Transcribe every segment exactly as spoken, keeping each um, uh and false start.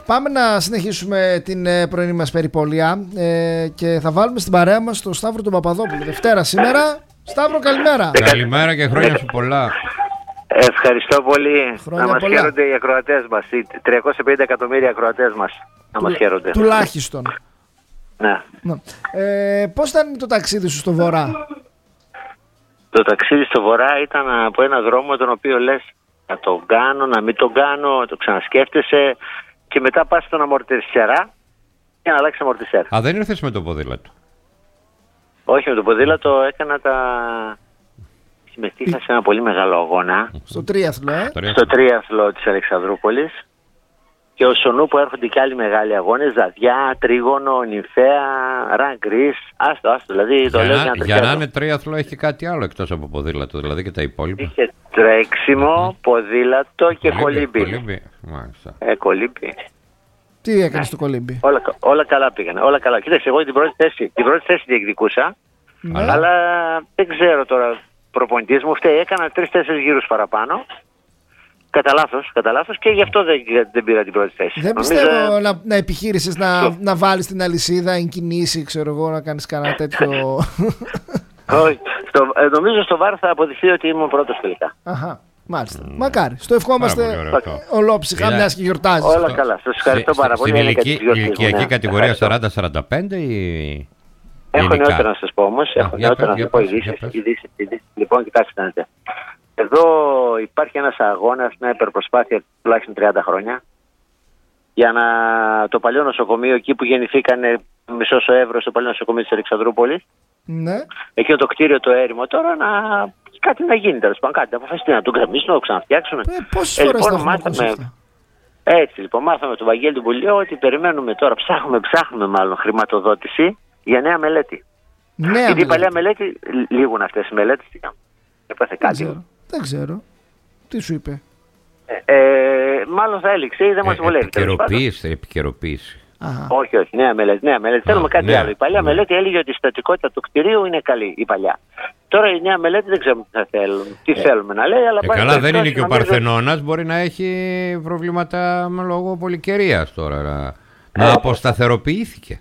πάμε να συνεχίσουμε την ε, πρωινή μας περιπολία ε, και θα βάλουμε στην παρέα μας τον Σταύρο τον Παπαδόπουλο. Δευτέρα σήμερα. Σταύρο, καλημέρα. Καλημέρα και χρόνια σου πολλά. Ευχαριστώ πολύ. Χρόνια να μας πολλά. χαίρονται οι ακροατές μας, οι τριακόσια πενήντα εκατομμύρια ακροατές μας. Να μας χαίρονται. Τουλάχιστον. Ναι. Ναι. Ε, πώς ήταν το ταξίδι σου στο Βορρά? Το ταξίδι στο Βορρά ήταν από ένα δρόμο τον οποίο λες να τον κάνω, να μην τον κάνω, το ξανασκέφτεσαι και μετά πας στον αμορτισερά και να αλλάξεις αμορτισέρ. Α, δεν ήρθες με το ποδήλατο? Όχι, με το ποδήλατο έκανα τα... Συμμετείχα σε ένα πολύ μεγάλο αγώνα. Στο τρίαθλο, ε. Στο τρίαθλο της Αλεξανδρούπολης. Και ως ο νου που έρχονται και άλλοι μεγάλοι αγώνες, Ζαδιά, Τρίγωνο, Νυμφαία, Ραν Γκρίς. Άστο, άστο, δηλαδή το Για, λέω να, για να για να είναι τρίαθλο έχει κάτι άλλο εκτός από ποδήλατο, δηλαδή και τα υπόλοιπα. Είχε τρέξιμο, mm-hmm. ποδήλατο και κολύμπι. Κολύμπι, μάλιστα. Ε, κολύμπι. Τι έκανες στο κολύμπι? Όλα, όλα καλά πήγανε, όλα καλά. Κοίταξε, εγώ την πρώτη θέση, την πρώτη θέση διεκδικούσα, Ναι. αλλά δεν ξέρω τώρα, προπονητής μου φταίει, έκανα τρεις-τέσσερις γύρους παραπάνω. Κατά λάθος, κατά λάθος και γι' αυτό δεν, δεν πήρα την πρώτη θέση. Δεν Νομίζω... πιστεύω να, να επιχείρησες να, να βάλεις την αλυσίδα, εν κινήσει, ξέρω εγώ, να κάνεις κανένα τέτοιο. Όχι, στο, ε, νομίζω στο βάρ θα αποδειχθεί ότι ήμουν πρώτος τελικά. Αχα, μάλιστα. Mm. Μακάρι. Στο ευχόμαστε ολόψυχα, Μιλά... μιας και γιορτάζεις. Όλα στο... καλά. Σας ευχαριστώ πάρα πολύ. Στην ηλικία, ηλικιακή ναι. κατηγορία σαράντα σαράντα πέντε ή... Έχω νεότερα να σας πω όμως. Έχω νεότερα να σας πω ειδήσεις. Λοιπόν, κοιτάξτε να δείτε. Εδώ υπάρχει ένας αγώνας, μια υπερπροσπάθεια τουλάχιστον τριάντα χρόνια για να το παλιό νοσοκομείο, εκεί που γεννηθήκανε μισός ο Εύρος, το παλιό νοσοκομείο της Αλεξανδρούπολης. Ναι. Εκεί το κτίριο το έρημο τώρα να... κάτι να γίνει τέλος πάντων, κάτι να αποφασιστεί, να τον γκρεμίσουν, να το ξαναφτιάξουν. Ε, πόσες φορές λοιπόν, θα μάθαμε... Έτσι λοιπόν, μάθαμε τον Βαγγέλη του Πουλιό ότι περιμένουμε τώρα, ψάχνουμε, ψάχνουμε μάλλον χρηματοδότηση για νέα μελέτη. Νέα Γιατί η μελέτη. παλιά μελέτη, λήγουν αυτές οι μελέτες, τι κάνουν. Έπαθε Δεν κάτι. ξέρω. Δεν ξέρω. Τι σου είπε? Ε, ε, μάλλον θα έληξε ή δεν μας βολεύει. Επικαιροποίηση, επικαιροποίηση. Όχι, όχι, νέα μελέτη. Νέα μελέτη. Θέλουμε κάτι νέα, άλλο. Η παλιά ναι. μελέτη έλεγε ότι η στατικότητα του κτηρίου είναι καλή, η παλιά. Τώρα η νέα μελέτη δεν ξέρουμε τι θα θέλουμε, τι ε, θέλουμε να λέει. Αλλά ε, καλά, δεν είναι και ο Παρθενώνας, μπορεί να έχει προβλήματα με λόγω πολυκαιρίας τώρα. Να, να αποσταθεροποιήθηκε.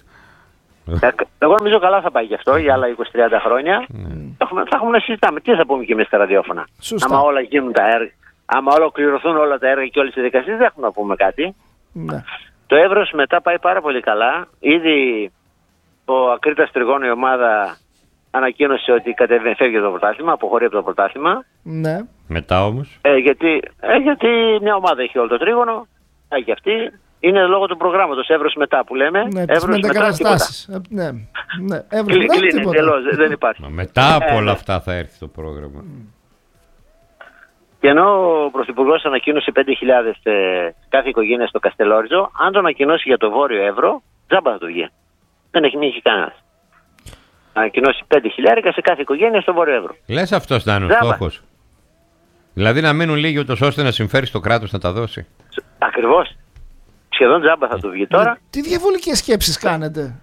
Εγώ νομίζω καλά θα πάει γι' αυτό για άλλα είκοσι τριάντα χρόνια. Mm. Θα, έχουμε, θα έχουμε να συζητάμε. Τι θα πούμε και εμείς στα ραδιόφωνα. Σωστά. Άμα όλα γίνουν τα έργα, άμα όλα ολοκληρωθούν όλα τα έργα και όλες οι διαδικασίες, δεν έχουμε να πούμε κάτι. Ναι. Το Εύρος μετά πάει πάρα πολύ καλά. Ήδη ο Ακρίτας Τριγώνου η ομάδα ανακοίνωσε ότι κατεβαίνει, φεύγει από το πρωτάθλημα, αποχωρεί από το πρωτάθλημα. Ναι. Μετά όμως. Ε, γιατί, ε, γιατί μια ομάδα έχει όλο το τρίγωνο, έχει αυτή. Είναι λόγω του προγράμματος Εύρος μετά που λέμε. Ναι, Εύρος μετά τίποτα. Ναι, ναι. Κλείνει, κλείνει εντελώς, δεν υπάρχει. Μετά από όλα αυτά θα έρθει το πρόγραμμα. Και ενώ ο Πρωθυπουργός ανακοίνωσε πέντε χιλιάδες ε, κάθε οικογένεια στο Καστελόριζο, αν το ανακοινώσει για το Βόρειο Εύρο, τζάμπα θα το βγει. Δεν έχει μείνει κανένας. Ανακοινώσει πέντε χιλιάδες σε κάθε οικογένεια στο Βόρειο Εύρο. Λες αυτός να είναι ο στόχος? Δηλαδή να μείνουν λίγοι ούτως ώστε να συμφέρει στο κράτος να τα δώσει. Ακριβώς. Σχεδόν τζάμπα θα το βγει τώρα. Τι διαβολικές σκέψεις κάνετε?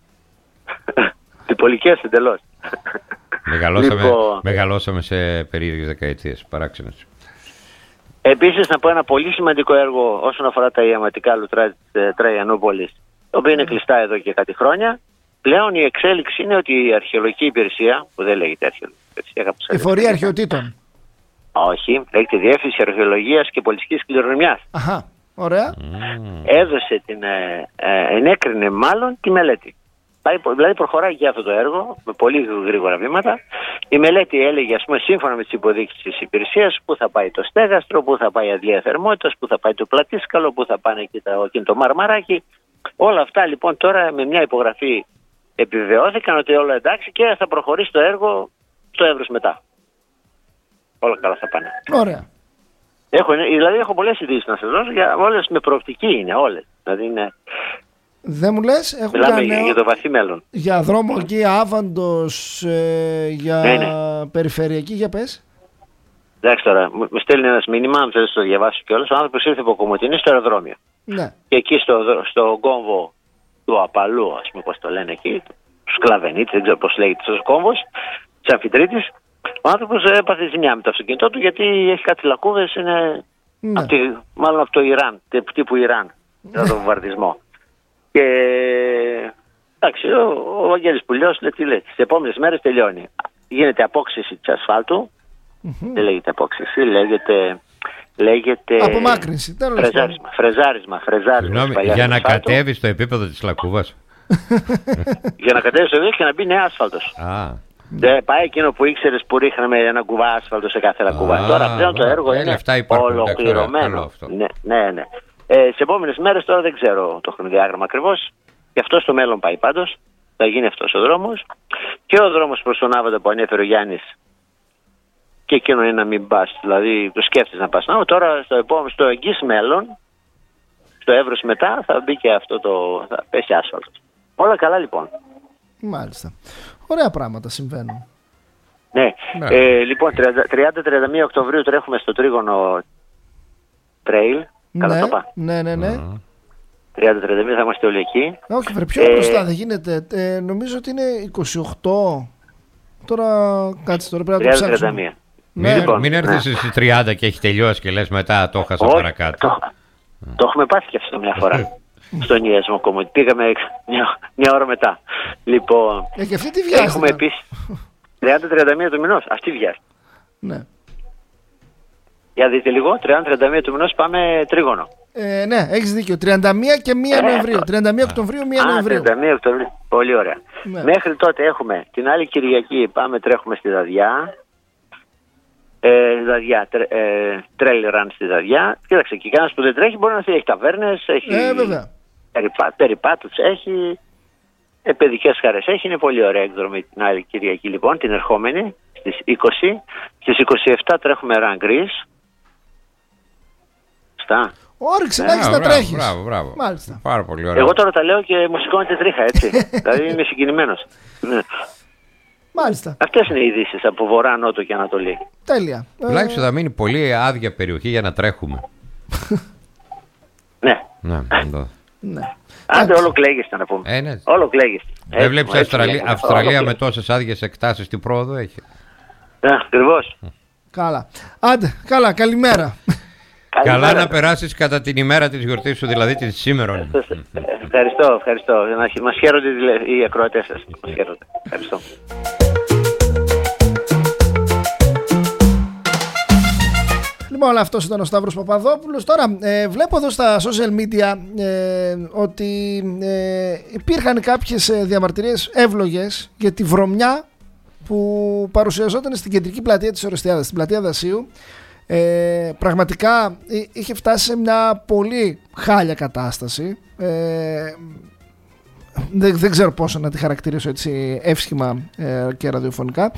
Διπολικές εντελώς. Μεγαλώσαμε, λοιπόν, μεγαλώσαμε σε περίεργες δεκαετίες, παράξενες. Επίσης να πω ένα πολύ σημαντικό έργο όσον αφορά τα ιαματικά λουτρά της Τραϊανούπολης, το οποίο είναι κλειστά εδώ και κάτι χρόνια. Πλέον η εξέλιξη είναι ότι η αρχαιολογική υπηρεσία, που δεν λέγεται αρχαιολογική υπηρεσία, η φορεία αρχαιοτήτων. Όχι, λέγεται Διεύθυνση Αρχαιολογίας και Πολιτιστικής Κληρονομιάς. Αχα, ωραία. Mm. Έδωσε την, ε, ε, ενέκρινε μάλλον τη μελέτη. Δηλαδή προχωράει και αυτό το έργο με πολύ γρήγορα βήματα. Η μελέτη έλεγε, ας πούμε, σύμφωνα με τις υποδείξεις της υπηρεσίας, πού θα πάει το στέγαστρο, πού θα πάει η αντλία θερμότητας, πού θα πάει το πλατήσκαλο, πού θα πάνε και το, και το μαρμαράκι. Όλα αυτά λοιπόν τώρα με μια υπογραφή επιβεβαιώθηκαν ότι όλα εντάξει και θα προχωρήσει το έργο στο Εύρος μετά. Όλα καλά θα πάνε. Ωραία. Έχω, δηλαδή έχω πολλές ειδήσεις να σας δώσω, για όλες με προοπτική είναι όλες. Δηλαδή είναι... Δεν μου λες, έχουμε Μιλάμε κανένα... για το βαθύ μέλλον. Για δρόμο εκεί, Άβαντος, ε, για ναι, ναι. περιφερειακή, για πες. Εντάξει τώρα, μου στέλνει ένας μήνυμα, αν θέλεις το διαβάσω κιόλας. Ο άνθρωπος ήρθε από Κομωτινή στο αεροδρόμιο. Ναι. Και εκεί στο, στο κόμβο του Απαλού, ας πούμε πώς το λένε εκεί, του Σκλαβενίτη, δεν ξέρω πώς λέγεται αυτός ο κόμβος, της Αμφιτρίτης, ο άνθρωπος έπαθε ζημιά με το αυτοκίνητό του γιατί έχει κάτι λακκούβες, είναι ναι. από τη, μάλλον από το Ιράν, τύπου Ιράν. για τον βομβαρδισμό. Και εντάξει, ο, ο Βαγγέλης Πουλιός λέει τι λέει, τις επόμενες μέρες τελειώνει. Γίνεται απόξυση της ασφάλτου, mm-hmm. δεν λέγεται απόξυση, λέγεται... Λέγεται απομάκρυνση, φρεζάρισμα, φρεζάρισμα, φρεζάρισμα. Συγγνώμη, για να κατέβει στο επίπεδο της Λακκούβας. Για να κατέβει στο επίπεδο και να μπει νέα άσφαλτος. Α. Δεν πάει εκείνο που ήξερες που ρίχναμε ένα κουβά άσφαλτο σε κάθε Λακκούβα. Τώρα πλέον το έργο είναι ολοκληρωμένο. Ναι, ναι, ναι. Ε, σε επόμενες μέρες τώρα δεν ξέρω το χρονοδιάγραμμα ακριβώς. Γι' αυτό στο μέλλον πάει πάντως. Θα γίνει αυτός ο δρόμος. Και ο δρόμος προς τον Άβαντα που ανέφερε ο Γιάννης. Και εκείνο είναι να μην πας, δηλαδή το σκέφτεσαι να πας. Να, τώρα στο επόμενο, στο εγγύς μέλλον, στο Εύρος μετά, θα μπει και αυτό το, θα πέσει άσφαλτος. Όλα καλά λοιπόν. Μάλιστα. Ωραία πράγματα συμβαίνουν. Ναι, ναι. Ε, λοιπόν τριάντα με τριάντα μία Οκτωβρίου τρέχουμε στο Τρίγωνο Trail. Καλά ναι, το είπα. Ναι, ναι, ναι. τριάντα με τριάντα μία θα είμαστε όλοι εκεί. Όχι, βρε, πιο ε, μπροστά δεν γίνεται. Ε, νομίζω ότι είναι είκοσι οκτώ. Τώρα κάτσε τώρα πρέπει να το ψάξουμε. τριάντα με τριάντα μία. Μην, λοιπόν, μην έρθεις ναι. στις τριάντα και έχει τελειώσει και λες μετά το έχασα παρακάτω. Το, το έχουμε πάθει και αυτό μια φορά. Στον Ιέσμο Κομμωτή. Πήγαμε μια, μια ώρα μετά. Λοιπόν, ε, και αυτή τη βιάζεται. Έχουμε επίσης τριάντα με τριάντα μία του μηνός. Αυτή βιάζει. Ναι. Για δείτε λίγο, τριάντα με τριάντα μία του μηνός πάμε Τρίγωνο. Ε, ναι, έχεις δίκιο. τριάντα μία και μία ε, Νοεμβρίου. τριάντα μία Οκτωβρίου, μία Νοεμβρίου. τριάντα μία Οκτωβρίου. Πολύ ωραία. Ναι. Μέχρι τότε έχουμε την άλλη Κυριακή πάμε τρέχουμε στη Δαδιά. Ε, Δαδιά, τρε, ε, trail run στη Δαδιά. Κοίταξε, και κανένας που δεν τρέχει μπορεί να θέλει. Έχει ταβέρνες, έχει ε, περιπά, περιπάτους, έχει ε, παιδικές χαρές. Έχει, είναι πολύ ωραία εκδρομή την άλλη Κυριακή λοιπόν, την ερχόμενη στις είκοσι. Στις είκοσι επτά τρέχουμε run Greece. Στα. Όριξε να έχεις να τρέχεις. Μπράβο, μπράβο. Μάλιστα. Πάρα πολύ ωραία. Εγώ τώρα τα λέω και μου σηκώνεται τρίχα, έτσι. Δηλαδή είμαι συγκινημένος. Ναι. Μάλιστα. Αυτές είναι οι ειδήσεις από βορρά, νότο και ανατολή. Τέλεια. Τουλάχιστον θα μείνει πολύ άδεια περιοχή για να τρέχουμε. Ναι. Ναι, ναι. Άντε όλο κλαίγεστε να πούμε. Ε, ναι. Όλο κλαίγεστε. Δεν βλέπεις Αυστραλία, Αυστραλία με τόσες άδειες εκτάσεις τι πρόοδο έχει. Ναι, ακριβώς. Καλά. Άντε, καλά, καλημέρα. Καλημέρα. Καλά να περάσεις κατά την ημέρα της γιορτής σου, δηλαδή τη σήμερα. Ευχαριστώ, ευχαριστώ. Μας χαίρονται οι ακροατές σας. Μας χαίρονται. Ευχαριστώ. Λοιπόν, αυτός ήταν ο Σταύρος Παπαδόπουλος. Τώρα ε, βλέπω εδώ στα social media ε, ότι ε, υπήρχαν κάποιες διαμαρτυρίες εύλογες για τη βρωμιά που παρουσιαζόταν στην κεντρική πλατεία της Ορεστιάδας, στην πλατεία Δασίου. Ε, πραγματικά είχε φτάσει σε μια πολύ χάλια κατάσταση. ε, δεν, δεν ξέρω πόσο να τη χαρακτηρίσω έτσι εύσχημα ε, και ραδιοφωνικά.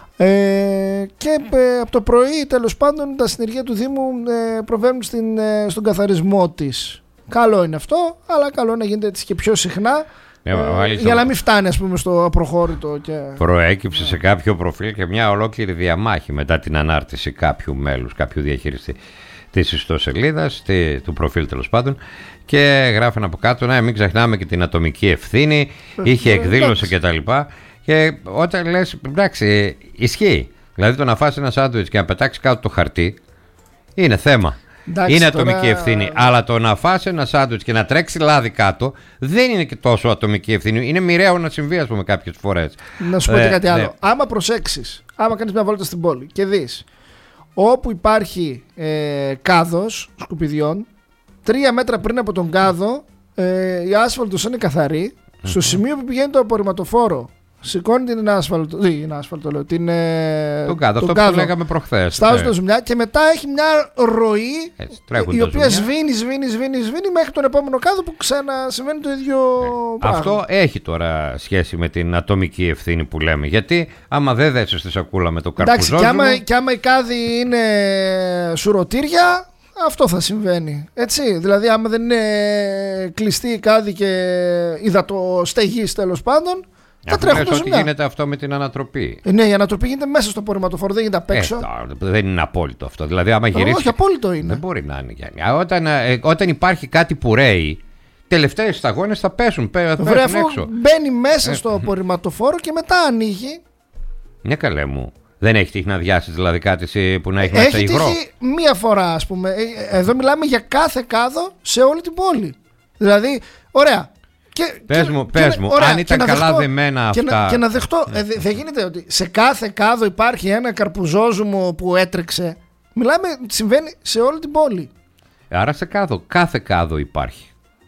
Ε, και ε, από το πρωί τέλος πάντων τα συνεργεία του Δήμου ε, προβαίνουν στην, ε, στον καθαρισμό της. Καλό είναι αυτό, αλλά καλό να γίνεται έτσι και πιο συχνά. Ε, ε, για να μην φτάνει ας πούμε στο απροχώρητο και... Προέκυψε σε κάποιο προφίλ και μια ολόκληρη διαμάχη μετά την ανάρτηση κάποιου μέλους, κάποιου διαχειριστή της ιστοσελίδας, του προφίλ τέλος πάντων, και γράφουν από κάτω να μην ξεχνάμε και την ατομική ευθύνη, ε, είχε εκδήλωση κτλ. Και όταν λες, εντάξει, ισχύει. Δηλαδή το να φας ένα σάντουιτς και να πετάξεις κάτω το χαρτί είναι θέμα. Εντάξει, είναι ατομική τώρα... ευθύνη. Αλλά το να φας ένα σάντουιτς και να τρέξει λάδι κάτω δεν είναι και τόσο ατομική ευθύνη. Είναι μοιραίο να συμβεί, ας πούμε, κάποιες φορές. Να σου πω ε, και κάτι άλλο. Ναι. Άμα προσέξεις, άμα κάνεις μια βόλτα στην πόλη και δεις όπου υπάρχει ε, κάδος σκουπιδιών, τρία μέτρα πριν από τον κάδο ε, η άσφαλτος είναι καθαρή. Mm-hmm. Στο σημείο που πηγαίνει το απορριμματοφόρο, σηκώνει την άσφαλτο, την άσφαλτο λέω, την, τον κάδο, αυτό κάδο, που λέγαμε προχθές. Στάζει το ζουμιά και μετά έχει μια ροή έτσι, η οποία σβήνει, σβήνει, σβήνει, σβήνει μέχρι τον επόμενο κάδο που ξανασυμβαίνει το ίδιο ε, πράγμα. Αυτό έχει τώρα σχέση με την ατομική ευθύνη που λέμε. Γιατί άμα δεν δέσεις τη σακούλα με το καρπουζόζυμο... Εντάξει, και άμα, και άμα η κάδη είναι σουρωτήρια, αυτό θα συμβαίνει. Έτσι, δηλαδή άμα δεν είναι κλειστή η κάδη και υδατοστεγής τέλος πάντων, θα τρέχουν τα ότι γίνεται αυτό με την ανατροπή. Ε, ναι, η ανατροπή γίνεται μέσα στο απορριμματοφόρο, δεν γίνεται απ' έξω. Ε, δεν είναι απόλυτο αυτό. Δηλαδή, άμα γυρίσει. Όχι, απόλυτο είναι. Δεν μπορεί να είναι, Γιάννη. Όταν, ε, όταν υπάρχει κάτι που ρέει, τελευταίες σταγόνες θα πέσουν, θα πέσουν Βρε, αφού έξω. Μπαίνει μέσα ε, στο απορριμματοφόρο και μετά ανοίγει. Μια καλέ μου. Δεν έχει τύχει να διάσει δηλαδή κάτι που να έχει μέσα υγρό. Έχει τύχει μία φορά, ας πούμε. Εδώ μιλάμε για κάθε κάδο σε όλη την πόλη. Δηλαδή, ωραία. Και, πες και, μου, και, πες και, μου ωραία, αν ήταν καλά δεχτώ, δεμένα και αυτά. Να, και να δεχτώ. Ε, δεν γίνεται ότι σε κάθε κάδο υπάρχει ένα καρπουζόζουμο που έτρεξε. Μιλάμε, συμβαίνει σε όλη την πόλη. Άρα σε κάδο, κάθε κάδο υπάρχει.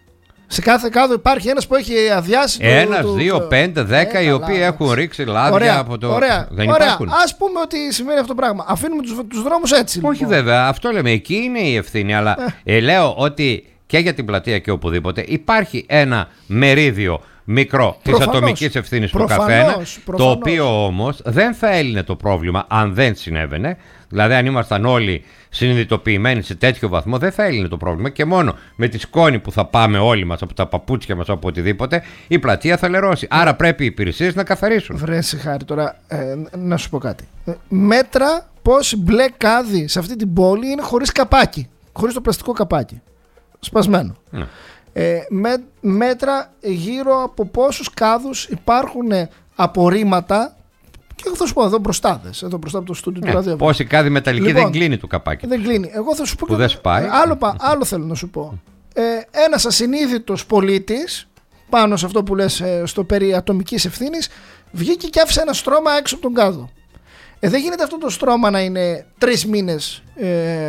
Σε κάθε κάδο υπάρχει ένας που έχει αδειάσει. Ένας, το, δύο, το, πέντε, δέκα ε, οι οποίοι καλά, έχουν ρίξει λάδια ωραία, από το. Ωραία, δεν ωραία. υπάρχουν. Ας πούμε ότι συμβαίνει αυτό το πράγμα. Αφήνουμε τους, τους δρόμους έτσι. Όχι λοιπόν. βέβαια, αυτό λέμε. Εκεί είναι η ευθύνη. Αλλά ε. Ε, λέω ότι και για την πλατεία και οπουδήποτε υπάρχει ένα μερίδιο μικρό της ατομικής ευθύνης του καθένα. Προφανώς. Το οποίο όμως δεν θα έλυνε το πρόβλημα αν δεν συνέβαινε. Δηλαδή, αν ήμασταν όλοι συνειδητοποιημένοι σε τέτοιο βαθμό, δεν θα έλυνε το πρόβλημα. Και μόνο με τη σκόνη που θα πάμε όλοι μας από τα παπούτσια μας, από οτιδήποτε, η πλατεία θα λερώσει. Άρα πρέπει οι υπηρεσίες να καθαρίσουν. Βρε Χάρη, τώρα ε, να σου πω κάτι. Ε, μέτρα πως μπλε κάδι σε αυτή την πόλη είναι χωρίς καπάκι. Χωρίς το πλαστικό καπάκι. Σπασμένο. Ναι. Ε, με, μέτρα γύρω από πόσους κάδους υπάρχουν απορρίμματα. Και εγώ θα σου πω εδώ μπροστά, δες, εδώ μπροστά από το στούντιο του ραδιόφωνου. Πόση κάδη μεταλλική λοιπόν, δεν κλείνει το καπάκι. Δεν κλείνει. Εγώ θα σου πω που δεν σπάει. Άλλο, άλλο θέλω να σου πω. Ε, ένας ασυνείδητος πολίτης, πάνω σε αυτό που λες ε, στο περί ατομικής ευθύνης, βγήκε και άφησε ένα στρώμα έξω από τον κάδο. Ε, δεν γίνεται αυτό το στρώμα να είναι τρεις μήνες ε,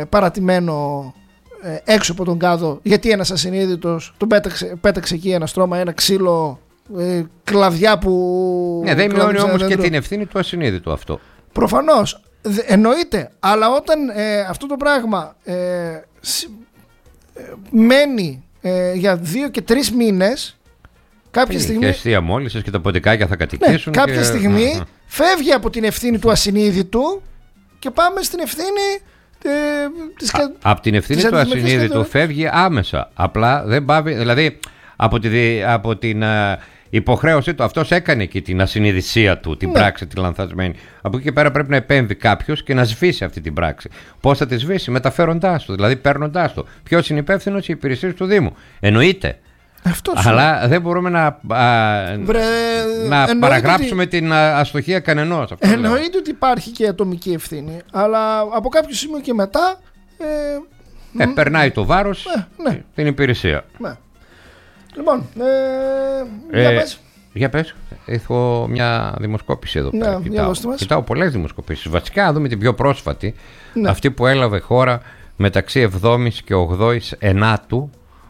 παρατημένο ε, έξω από τον κάδο, γιατί ένας ασυνείδητος τον πέταξε, πέταξε εκεί ένα στρώμα, ένα ξύλο. Ε, κλαδιά που. Ναι, δεν μειώνει όμως και την ευθύνη του ασυνείδητου αυτό. Προφανώς. Εννοείται. Αλλά όταν ε, αυτό το πράγμα ε, σ, ε, μένει ε, για δύο και τρεις μήνες, κάποια είναι, στιγμή. Και αιστεία μόλις και τα ποντικάκια θα κατοικήσουν. Ναι, κάποια και... στιγμή φεύγει από την ευθύνη του ασυνείδητου και πάμε στην ευθύνη. Ε, της, Α, από την ευθύνη του ασυνείδητου και... φεύγει άμεσα. Απλά δεν πάβει. Δηλαδή. Από, τη, από την uh, υποχρέωσή του, αυτός έκανε και την ασυνειδησία του, την ναι. πράξη τη λανθασμένη. Από εκεί και πέρα πρέπει να επέμβει κάποιος και να σβήσει αυτή την πράξη. Πώς θα τη σβήσει? Μεταφέροντάς το, δηλαδή παίρνοντάς το. Ποιος είναι υπεύθυνος? Οι υπηρεσίες του Δήμου. Εννοείται. Αυτός Αλλά είναι. δεν μπορούμε να, α, Βρε, να παραγράψουμε ότι... την α, αστοχία κανενός. Εννοείται λέω. Ότι υπάρχει και ατομική ευθύνη. Αλλά από κάποιο σημείο και μετά. Ε, ε, περνάει το βάρος ε, ναι. την υπηρεσία. Ναι. Λοιπόν, ε, για ε, πες. Για πες, έχω μια δημοσκόπηση εδώ πέρα. Ναι, κοιτάω, κοιτάω πολλές δημοσκοπήσεις. Βασικά, να δούμε την πιο πρόσφατη, ναι. αυτή που έλαβε χώρα μεταξύ εβδόμης και ογδόης ενάτου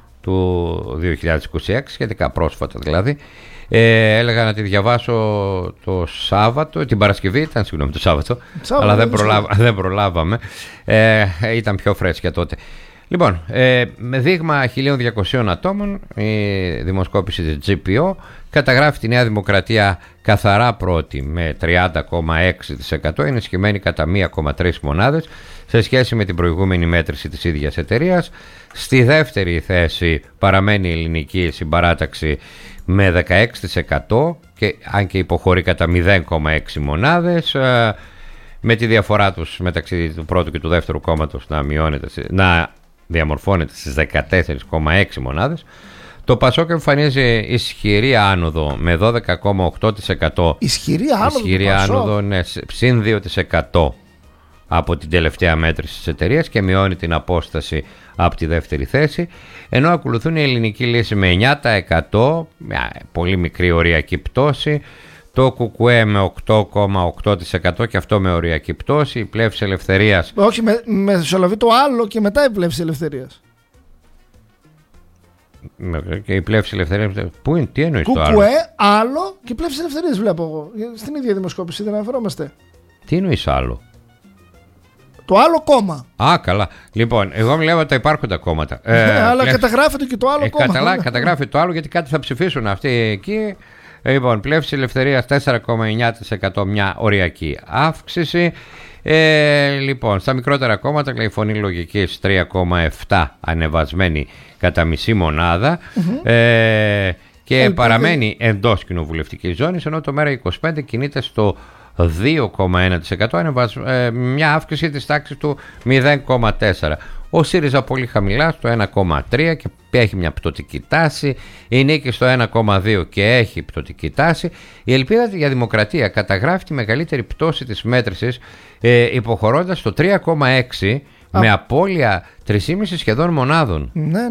του δύο χιλιάδες είκοσι έξι, σχετικά πρόσφατα δηλαδή. Ε, έλεγα να τη διαβάσω το Σάββατο, την Παρασκευή ήταν, συγγνώμη, το Σάββατο, Σάββατο αλλά δεν, προλάβα, δεν προλάβαμε. Ε, ήταν πιο φρέσκια τότε. Λοιπόν, ε, με δείγμα χίλια διακοσίων ατόμων, η δημοσκόπηση της τζι πι ο καταγράφει τη Νέα Δημοκρατία καθαρά πρώτη με τριάντα κόμμα έξι τοις εκατό, ενισχυμένη κατά μία κόμμα τρεις μονάδες σε σχέση με την προηγούμενη μέτρηση της ίδιας εταιρείας. Στη δεύτερη θέση παραμένει η Ελληνική Συμπαράταξη με δεκαέξι τοις εκατό, και, αν και υποχωρεί κατά μηδέν κόμμα έξι μονάδες, ε, με τη διαφορά τους μεταξύ του πρώτου και του δεύτερου κόμματος να μειώνεται, να διαμορφώνεται στις δεκατέσσερα κόμμα έξι μονάδες. Το Πασόκ εμφανίζει ισχυρή άνοδο με δώδεκα κόμμα οκτώ τοις εκατό. Ισχυρή άνοδο, ισχυρή άνοδο ναι, συν δύο τοις εκατό από την τελευταία μέτρηση της εταιρείας και μειώνει την απόσταση από τη δεύτερη θέση, ενώ ακολουθούν η Ελληνική Λύση με εννιά τοις εκατό, μια πολύ μικρή οριακή πτώση, το ΚΚΕ με οκτώ κόμμα οκτώ τοις εκατό και αυτό με οριακή πτώση, η Πλεύση Ελευθερίας. Όχι, με, με μεσολαβεί το άλλο και μετά η Πλεύση Ελευθερίας. Και η Πλεύση Ελευθερίας, πού είναι, τι εννοείς το άλλο? ΚΚΕ άλλο και η Πλεύση Ελευθερίας βλέπω εγώ. Στην ίδια δημοσκόπηση δεν αναφερόμαστε. Τι εννοείς άλλο? Το άλλο κόμμα. Α, καλά. Λοιπόν, εγώ μιλάω ότι τα υπάρχοντα κόμματα. Ε, αλλά πλεύση... καταγράφεται και το άλλο ε, κόμμα. Καταλά, καταγράφεται το άλλο γιατί κάτι θα ψηφίσουν αυτοί εκεί. Λοιπόν, Πλεύση Ελευθερίας τέσσερα κόμμα εννιά τοις εκατό, μια οριακή αύξηση. Ε, λοιπόν, στα μικρότερα κόμματα, λέει η Φωνή Λογικής τρία κόμμα επτά, ανεβασμένη κατά μισή μονάδα. Mm-hmm. Ε, και Ελπίδη. παραμένει εντός κοινοβουλευτικής ζώνης, ενώ το Μέρα είκοσι πέντε κινείται στο δύο κόμμα ένα τοις εκατό, ε, μια αύξηση της τάξης του μηδέν κόμμα τέσσερα. Ο ΣΥΡΙΖΑ πολύ χαμηλά στο ένα κόμμα τρία και έχει μια πτωτική τάση. Η Νίκη στο ένα κόμμα δύο και έχει πτωτική τάση. Η Ελπίδα για Δημοκρατία καταγράφει τη μεγαλύτερη πτώση της μέτρησης, ε, υποχωρώντας στο τρία κόμμα έξι, Α. με απώλεια τρία κόμμα πέντε σχεδόν μονάδων. Ναι, ναι.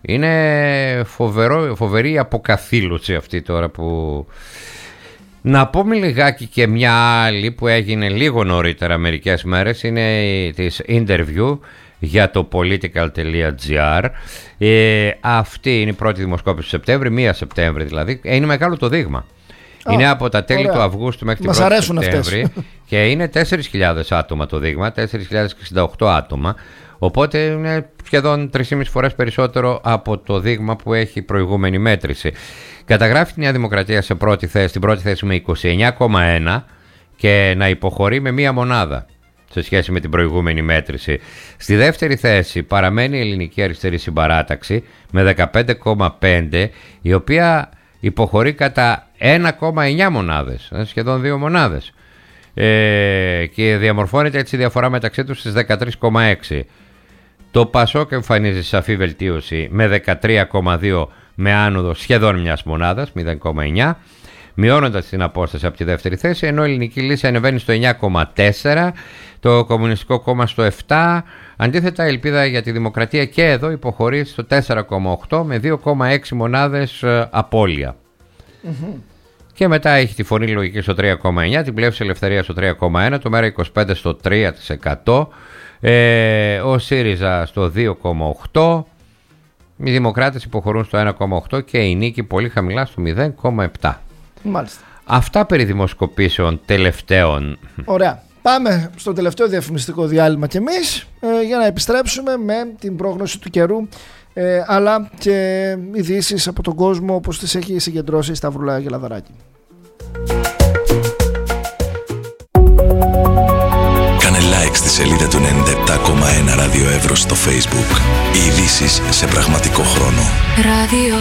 Είναι φοβερό, φοβερή αποκαθήλωση αυτή τώρα που... Να πούμε λιγάκι και μια άλλη που έγινε λίγο νωρίτερα μερικές μέρες, είναι της interview για το political.gr. Ε, αυτή είναι η πρώτη δημοσκόπηση του Σεπτέμβρη, μία Σεπτέμβρη δηλαδή. Είναι μεγάλο το δείγμα. Oh, είναι από τα τέλη ωραία. του Αυγούστου μέχρι την πρώτη Σεπτέμβρη και είναι τέσσερις χιλιάδες άτομα το δείγμα, τέσσερις χιλιάδες εξήντα οκτώ άτομα. Οπότε είναι σχεδόν τρεις και μισή φορές περισσότερο από το δείγμα που έχει η προηγούμενη μέτρηση. Καταγράφει τη Νέα Δημοκρατία σε πρώτη θέση, στην πρώτη θέση με είκοσι εννιά κόμμα ένα και να υποχωρεί με μία μονάδα σε σχέση με την προηγούμενη μέτρηση. Στη δεύτερη θέση παραμένει η Ελληνική Αριστερή Συμπαράταξη με δεκαπέντε κόμμα πέντε, η οποία υποχωρεί κατά ένα κόμμα εννιά μονάδες, σχεδόν δύο μονάδες. Ε, και διαμορφώνεται έτσι η διαφορά μεταξύ τους στις δεκατρία κόμμα έξι. Το Πασόκ εμφανίζει σαφή βελτίωση με δεκατρία κόμμα δύο, με άνοδο σχεδόν μιας μονάδας, μηδέν κόμμα εννιά, μειώνοντας την απόσταση από τη δεύτερη θέση, ενώ η Ελληνική Λύση ανεβαίνει στο εννιά κόμμα τέσσερα, το Κομμουνιστικό Κόμμα στο επτά. Αντίθετα, η Ελπίδα για τη Δημοκρατία και εδώ υποχωρεί στο τέσσερα κόμμα οκτώ με δύο κόμμα έξι μονάδες απώλεια. Mm-hmm. Και μετά έχει τη Φωνή Λογική στο τρία κόμμα εννιά, την Πλεύση Ελευθερία στο τρία κόμμα ένα, το Μέρα είκοσι πέντε στο τρία τοις εκατό, ε, ο ΣΥΡΙΖΑ στο δύο κόμμα οκτώ, οι Δημοκράτες υποχωρούν στο ένα κόμμα οκτώ και η Νίκη πολύ χαμηλά στο μηδέν κόμμα επτά. Μάλιστα. Αυτά περί δημοσκοπήσεων τελευταίων. Ωραία. Πάμε στο τελευταίο διαφημιστικό διάλειμμα κι εμείς ε, για να επιστρέψουμε με την πρόγνωση του καιρού, ε, αλλά και ειδήσεις από τον κόσμο όπως τις έχει συγκεντρώσει η Σταυρούλα Γελαδαράκη. Κάνε like στη σελίδα του ενενήντα επτά κόμμα ένα Ράδιο Εύρος στο Facebook. Οι ειδήσεις σε πραγματικό χρόνο. Ράδιο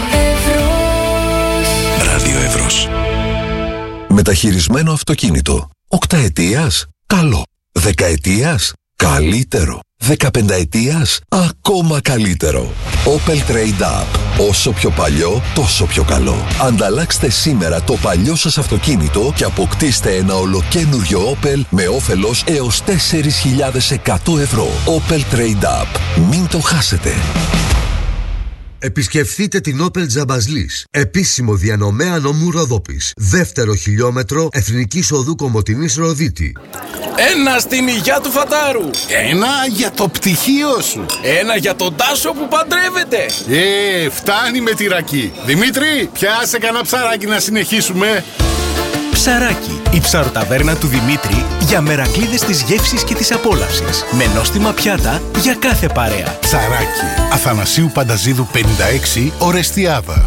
Εύρος. Ράδιο Εύρος. Μεταχειρισμένο αυτοκίνητο. Οκταετίας. Καλό. Δεκαετίας. Καλύτερο. Δεκαπενταετίας. Ακόμα καλύτερο. Opel Trade Up. Όσο πιο παλιό, τόσο πιο καλό. Ανταλλάξτε σήμερα το παλιό σας αυτοκίνητο και αποκτήστε ένα ολοκένουργιο Opel με όφελος έως τέσσερις χιλιάδες εκατό ευρώ. Opel Trade Up. Μην το χάσετε. Επισκεφθείτε την Opel Τζαμπαζλής, επίσημο διανομέα νομού Ροδόπης. Δεύτερο χιλιόμετρο Εθνικής Οδού Κομοτηνής Ροδίτη. Ένα στην υγειά του Φατάρου. Ένα για το πτυχίο σου. Ένα για τον Τάσο που παντρεύεται. Ε, φτάνει με τη ρακή. Δημήτρη, πιάσε κανένα ψαράκι να συνεχίσουμε. Ψαράκι, η ψαροταβέρνα του Δημήτρη για μερακλείδες της γεύσης και της απόλαυσης. Με νόστιμα πιάτα για κάθε παρέα. Ψαράκι, Αθανασίου Πανταζίδου πενήντα έξι, Ορεστιάδα.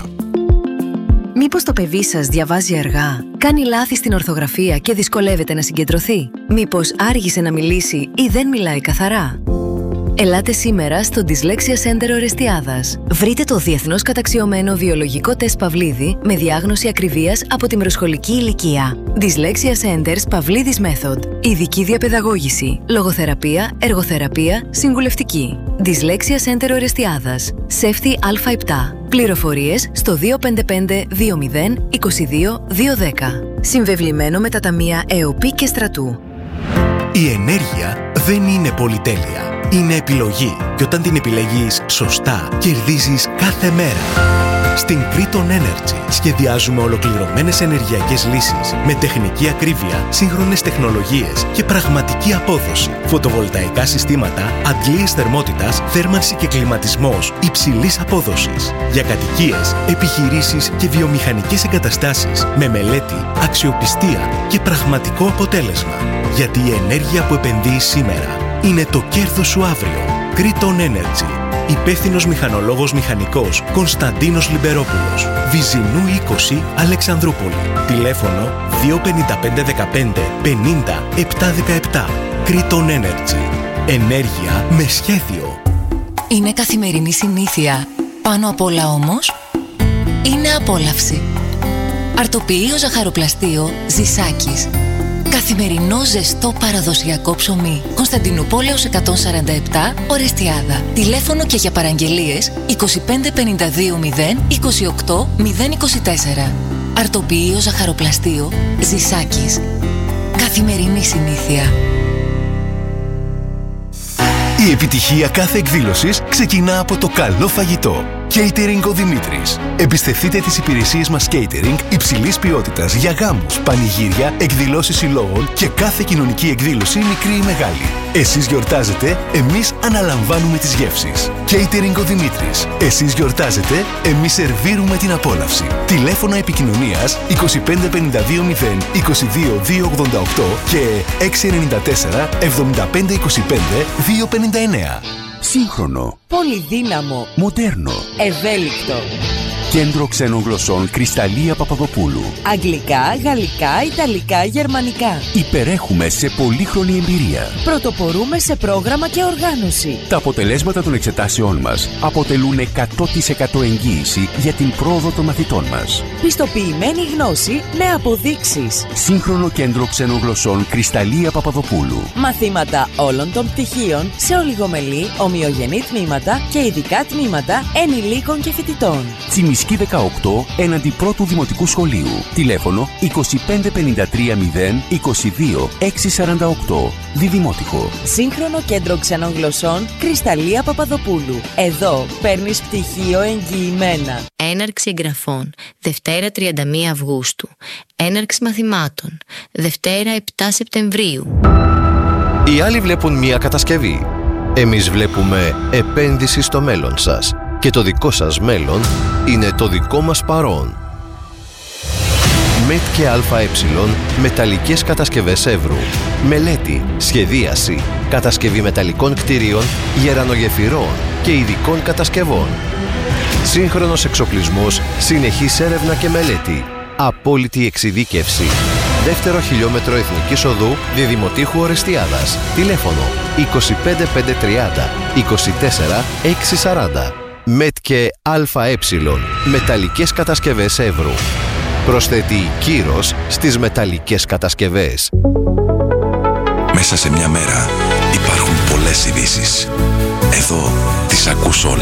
Μήπως το παιδί σας διαβάζει αργά, κάνει λάθη στην ορθογραφία και δυσκολεύεται να συγκεντρωθεί? Μήπως άργησε να μιλήσει ή δεν μιλάει καθαρά? Ελάτε σήμερα στο Dyslexia Center Ορεστιάδας. Βρείτε το διεθνώς καταξιωμένο βιολογικό τεστ Παυλίδη με διάγνωση ακριβίας από τη μεροσχολική ηλικία. Dyslexia Centers Παυλίδης Method. Ειδική διαπαιδαγώγηση, λογοθεραπεία, εργοθεραπεία, συμβουλευτική. Dyslexia Center Ορεστιάδας. Σέφτη Α επτά. Πληροφορίες στο δύο πέντε πέντε δύο μηδέν είκοσι δύο δύο δέκα. Συμβεβλημένο με τα ταμεία ΕΟΠΗ και Στρατού. Η ενέργεια δεν είναι πολυτέλεια. Είναι επιλογή και όταν την επιλέγεις σωστά, κερδίζεις κάθε μέρα. Στην Kriton Energy σχεδιάζουμε ολοκληρωμένες ενεργειακές λύσεις με τεχνική ακρίβεια, σύγχρονες τεχνολογίες και πραγματική απόδοση. Φωτοβολταϊκά συστήματα, αντλίες θερμότητας, θέρμανση και κλιματισμός υψηλής απόδοσης. Για κατοικίες, επιχειρήσεις και βιομηχανικές εγκαταστάσεις με μελέτη, αξιοπιστία και πραγματικό αποτέλεσμα. Γιατί η ενέργεια που επενδύεις σήμερα είναι το κέρδος σου αύριο. Kriton Energy. Υπεύθυνος μηχανολόγος μηχανικός Κωνσταντίνος Λιμπερόπουλος. Βυζινού είκοσι, Αλεξανδρούπολη. Τηλέφωνο δύο πέντε πέντε δεκαπέντε πενήντα επτά δεκαεπτά. Kriton Energy. Ενέργεια με σχέδιο. Είναι καθημερινή συνήθεια. Πάνω απ' όλα όμως, είναι απόλαυση. Αρτοποιείο ζαχαροπλαστείο Ζησάκης. Καθημερινό ζεστό παραδοσιακό ψωμί. Κωνσταντινούπολεως εκατόν σαράντα επτά, Ορεστιάδα. Τηλέφωνο και για παραγγελίες είκοσι πέντε πενήντα δύο μηδέν είκοσι οκτώ μηδέν είκοσι τέσσερα. Αρτοποιείο ζαχαροπλαστείο Ζησάκης. Καθημερινή συνήθεια. Η επιτυχία κάθε εκδήλωσης ξεκινά από το καλό φαγητό. Catering ο Δημήτρης. Εμπιστευτείτε τις υπηρεσίες μας catering υψηλής ποιότητας για γάμους, πανηγύρια, εκδηλώσεις συλλόγων και κάθε κοινωνική εκδήλωση μικρή ή μεγάλη. Εσείς γιορτάζετε, εμείς αναλαμβάνουμε τις γεύσεις. Catering ο Δημήτρης. Εσείς γιορτάζετε, εμείς σερβίρουμε την απόλαυση. Τηλέφωνα επικοινωνίας είκοσι πέντε πενήντα δύο μηδέν είκοσι δύο δύο ογδόντα οκτώ και έξι εννιά τέσσερα εβδομήντα πέντε είκοσι πέντε δύο πενήντα εννέα. Σύγχρονο. Πολυδύναμο. Μοντέρνο. Ευέλικτο. Κέντρο Ξένων Γλωσσών Κρυσταλλία Παπαδοπούλου. Αγγλικά, γαλλικά, ιταλικά, γερμανικά. Υπερέχουμε σε πολύχρονη εμπειρία. Πρωτοπορούμε σε πρόγραμμα και οργάνωση. Τα αποτελέσματα των εξετάσεών μας αποτελούν εκατό τοις εκατό εγγύηση για την πρόοδο των μαθητών μας. Πιστοποιημένη γνώση με αποδείξεις. Σύγχρονο Κέντρο Ξένων Γλωσσών Κρυσταλλία Παπαδοπούλου. Μαθήματα όλων των πτυχίων σε ολιγομελή, ομοιογενή τμήματα και ειδικά τμήματα ενηλίκων και φοιτητών. Τσιμισκή δεκαοκτώ έναντι πρώτου Δημοτικού Σχολείου. Τηλέφωνο είκοσι πέντε πενήντα τρία μηδέν είκοσι δύο έξι σαράντα οκτώ. Διδημότυχο. Σύγχρονο Κέντρο Ξένων Γλωσσών Κρυσταλλία Παπαδοπούλου. Εδώ παίρνεις πτυχίο εγγυημένα. Έναρξη εγγραφών Δευτέρα τριάντα μία Αυγούστου. Έναρξη μαθημάτων Δευτέρα επτά Σεπτεμβρίου. Οι άλλοι βλέπουν μία κατασκευή. Εμείς βλέπουμε επένδυση στο μέλλον σας. Και το δικό σας μέλλον είναι το δικό μας παρόν. ΜΕΤ και ΑΕ μεταλλικές κατασκευές Εύρου. Μελέτη, σχεδίαση, κατασκευή μεταλλικών κτίριων, γερανογεφυρών και ειδικών κατασκευών. Σύγχρονος εξοπλισμός, συνεχής έρευνα και μελέτη. Απόλυτη εξειδίκευση. Δεύτερο χιλιόμετρο Εθνικής Οδού Διδημοτήχου Ορεστιάδας. Τηλέφωνο είκοσι πέντε πεντακόσια τριάντα είκοσι τέσσερα εξακόσια σαράντα. ΜΕΤ και ΑΕ μεταλλικές κατασκευές Εύρου. Προσθέτει κύρος στις μεταλλικές κατασκευές. Μέσα σε μια μέρα υπάρχουν πολλές ειδήσεις. Εδώ τις ακούς όλες.